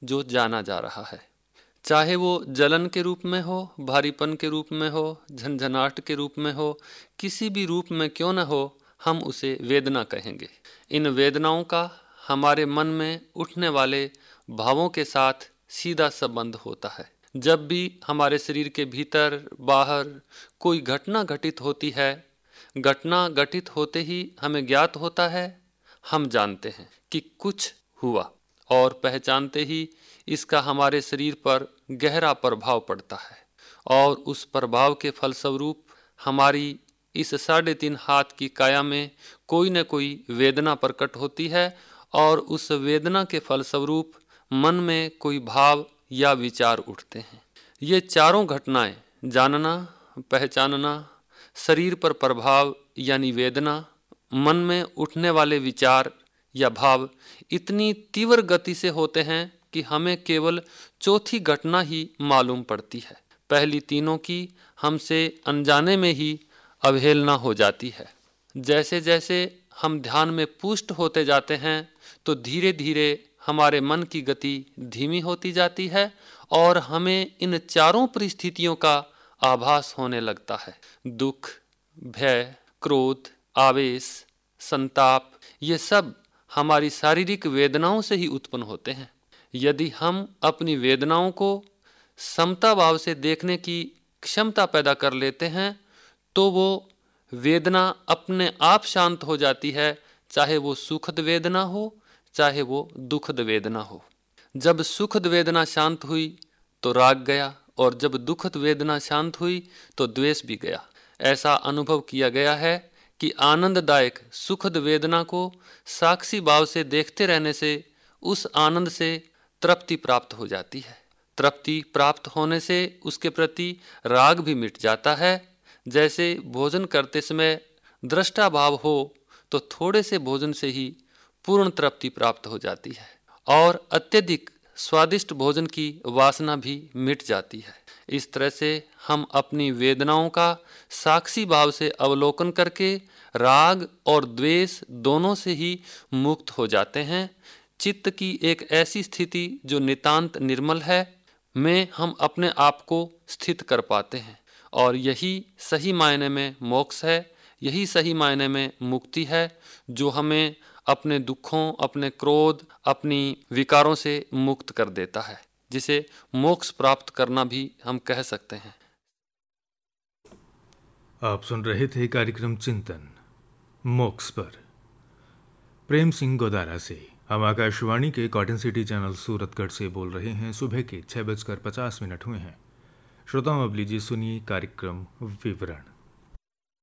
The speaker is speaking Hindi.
जो जाना जा रहा है। चाहे वो जलन के रूप में हो, भारीपन के रूप में हो, झंझनाहट के रूप में हो, किसी भी रूप में क्यों न हो, हम उसे वेदना कहेंगे। इन वेदनाओं का हमारे मन में उठने वाले भावों के साथ सीधा संबंध होता है। जब भी हमारे शरीर के भीतर बाहर कोई घटना घटित होती है, घटना घटित होते ही हमें ज्ञात होता है, हम जानते हैं कि कुछ हुआ, और पहचानते ही इसका हमारे शरीर पर गहरा प्रभाव पड़ता है, और उस प्रभाव के फलस्वरूप हमारी इस 3.5 हाथ की काया में कोई न कोई वेदना प्रकट होती है, और उस वेदना के फलस्वरूप मन में कोई भाव या विचार उठते हैं। ये चारों घटनाएं, जानना, पहचानना, शरीर पर प्रभाव यानी वेदना, मन में उठने वाले विचार या भाव इतनी तीव्र गति से होते हैं कि हमें केवल चौथी घटना ही मालूम पड़ती है। पहली तीनों की हमसे अनजाने में ही अवहेलना हो जाती है। जैसे जैसे हम ध्यान में पुष्ट होते जाते हैं तो धीरे धीरे हमारे मन की गति धीमी होती जाती है, और हमें इन चारों परिस्थितियों का आभास होने लगता है। दुख, भय, क्रोध, आवेश, संताप, ये सब हमारी शारीरिक वेदनाओं से ही उत्पन्न होते हैं। यदि हम अपनी वेदनाओं को समता भाव से देखने की क्षमता पैदा कर लेते हैं तो वो वेदना अपने आप शांत हो जाती है, चाहे वो सुखद वेदना हो, चाहे वो दुखद वेदना हो। जब सुखद वेदना शांत हुई तो राग गया, और जब दुखद वेदना शांत हुई तो द्वेष भी गया। ऐसा अनुभव किया गया है कि आनंददायक सुखद वेदना को साक्षी भाव से देखते रहने से उस आनंद से तृप्ति प्राप्त हो जाती है। तृप्ति प्राप्त होने से उसके प्रति राग भी मिट जाता है। जैसे भोजन करते समय दृष्टा भाव हो तो थोड़े से भोजन से ही पूर्ण तृप्ति प्राप्त हो जाती है, और अत्यधिक स्वादिष्ट भोजन की वासना भी मिट जाती है। इस तरह से हम अपनी वेदनाओं का साक्षी भाव से अवलोकन करके राग और द्वेष दोनों से ही मुक्त हो जाते हैं। चित्त की एक ऐसी स्थिति जो नितांत निर्मल है में हम अपने आप को स्थित कर पाते हैं, और यही सही मायने में मोक्ष है, यही सही मायने में मुक्ति है, जो हमें अपने दुखों, अपने क्रोध, अपनी विकारों से मुक्त कर देता है, जिसे मोक्ष प्राप्त करना भी हम कह सकते हैं। आप सुन रहे थे कार्यक्रम चिंतन मोक्ष पर प्रेम सिंह गोदारा से। हम आकाशवाणी के कॉटन सिटी चैनल सूरतगढ़ से बोल रहे हैं। सुबह के 6:50 हुए हैं। श्रोताओं, अब लीजिए सुनिए कार्यक्रम विवरण।